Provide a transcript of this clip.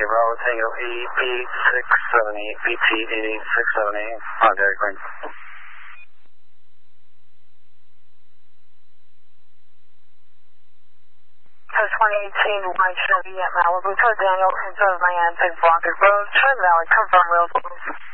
you. Bravo Tango EP678, BT678, contact ring. So 2018 White Chevy at Malibu, Todd Daniel, Enzo Land, Big Blocker Road, Trent Valley, confirm real.